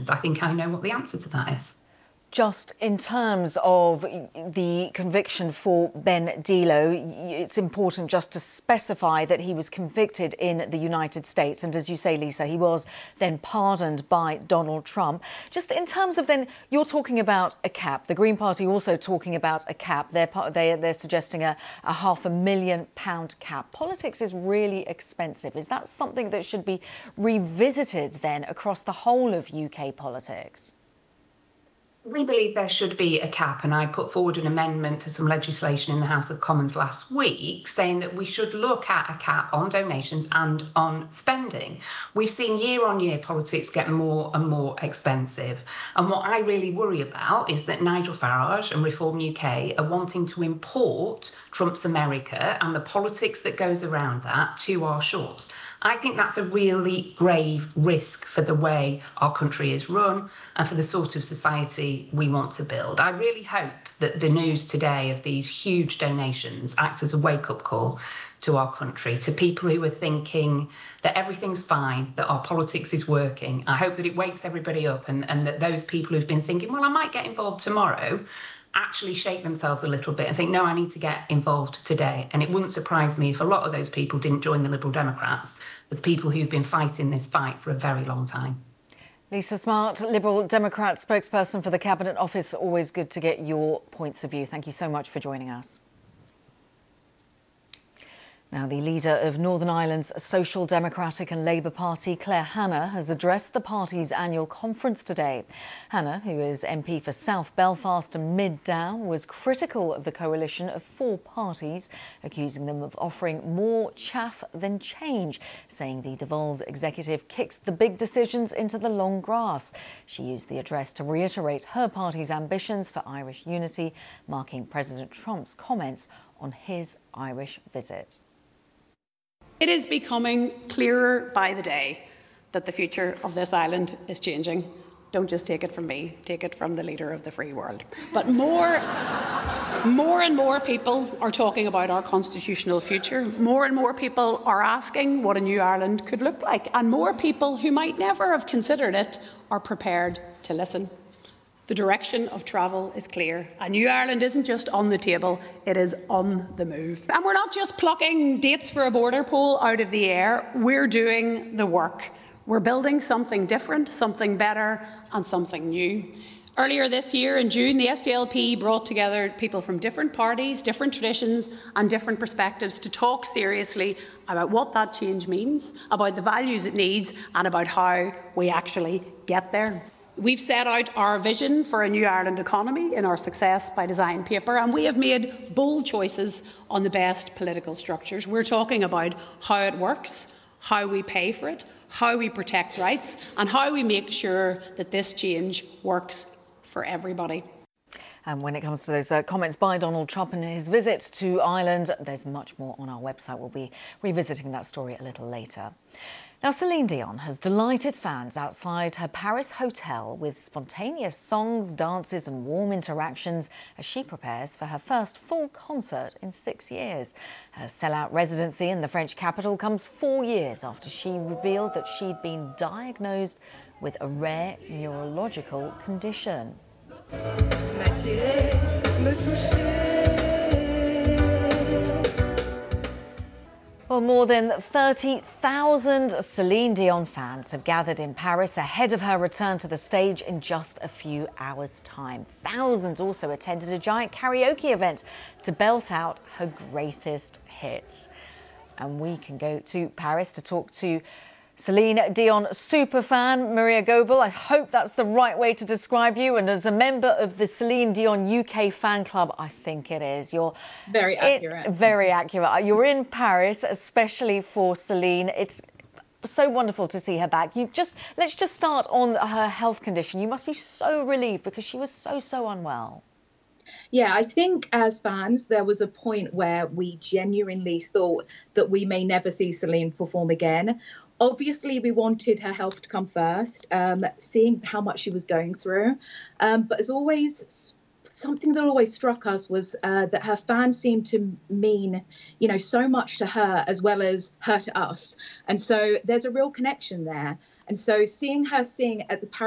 donations? I think I know what the answer to that is. Just in terms of the conviction for Ben Dilo, it's important just to specify that he was convicted in the United States. And as you say, Lisa, he was then pardoned by Donald Trump. Just in terms of then, you're talking about a cap. The Green Party also talking about a cap. They're suggesting a £500,000 cap. Politics is really expensive. Is that something that should be revisited then across the whole of UK politics? We believe there should be a cap, and I put forward an amendment to some legislation in the House of Commons last week saying that we should look at a cap on donations and on spending. We've seen year on year politics get more and more expensive. And what I really worry about is that Nigel Farage and Reform UK are wanting to import Trump's America and the politics that goes around that to our shores. I think that's a really grave risk for the way our country is run and for the sort of society we want to build. I really hope that the news today of these huge donations acts as a wake-up call to our country, to people who are thinking that everything's fine, that our politics is working. I hope that it wakes everybody up and that those people who've been thinking, well, I might get involved tomorrow, actually shake themselves a little bit and think, no, I need to get involved today. And it wouldn't surprise me if a lot of those people didn't join the Liberal Democrats as people who've been fighting this fight for a very long time. Lisa Smart, Liberal Democrat spokesperson for the Cabinet Office. Always good to get your points of view. Thank you so much for joining us. Now, the leader of Northern Ireland's Social Democratic and Labour Party, Claire Hanna, has addressed the party's annual conference today. Hanna, who is MP for South Belfast and Mid Down, was critical of the coalition of four parties, accusing them of offering more chaff than change, saying the devolved executive kicks the big decisions into the long grass. She used the address to reiterate her party's ambitions for Irish unity, marking President Trump's comments on his Irish visit. It is becoming clearer by the day that the future of this island is changing. Don't just take it from me, take it from the leader of the free world. But more and more people are talking about our constitutional future. More and more people are asking what a new Ireland could look like. And more people who might never have considered it are prepared to listen. The direction of travel is clear. A new Ireland isn't just on the table, it is on the move. And we're not just plucking dates for a border poll out of the air, we're doing the work. We're building something different, something better and something new. Earlier this year in June, the SDLP brought together people from different parties, different traditions and different perspectives to talk seriously about what that change means, about the values it needs and about how we actually get there. We've set out our vision for a new Ireland economy in our Success by Design paper, and we have made bold choices on the best political structures. We're talking about how it works, how we pay for it, how we protect rights, and how we make sure that this change works for everybody. And when it comes to those comments by Donald Trump and his visit to Ireland, there's much more on our website. We'll be revisiting that story a little later. Now, Celine Dion has delighted fans outside her Paris hotel with spontaneous songs, dances and warm interactions as she prepares for her first full concert in 6 years. Her sellout residency in the French capital comes 4 years after she revealed that she'd been diagnosed with a rare neurological condition. Well, more than 30,000 Celine Dion fans have gathered in Paris ahead of her return to the stage in just a few hours' time. Thousands also attended a giant karaoke event to belt out her greatest hits. And we can go to Paris to talk to Celine Dion superfan Maria Goebel. I hope that's the right way to describe you. And as a member of the Celine Dion UK fan club, I think it is. You're very accurate. Very accurate. You're in Paris, especially for Celine. It's so wonderful to see her back. Let's just start on her health condition. You must be so relieved because she was so unwell. Yeah, I think as fans, there was a point where we genuinely thought that we may never see Celine perform again. Obviously, we wanted her health to come first, seeing how much she was going through. But as always, something that always struck us was that her fans seemed to mean, so much to her as well as her to us. And so there's a real connection there. And so seeing her sing at the